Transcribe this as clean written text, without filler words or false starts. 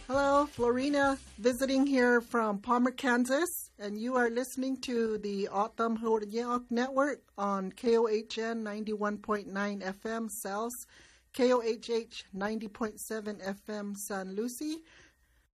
Hello, Florina, visiting here from Palmer, Kansas, and you are listening to the Autumn Huriyok Network on KOHN 91.9 FM South, KOHH 90.7 FM San Lucie,